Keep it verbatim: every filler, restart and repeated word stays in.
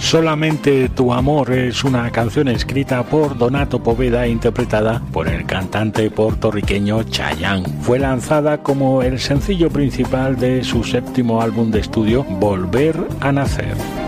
Solamente tu amor es una canción escrita por Donato Poveda e interpretada por el cantante puertorriqueño Chayanne. Fue lanzada como el sencillo principal de su séptimo álbum de estudio, Volver a Nacer.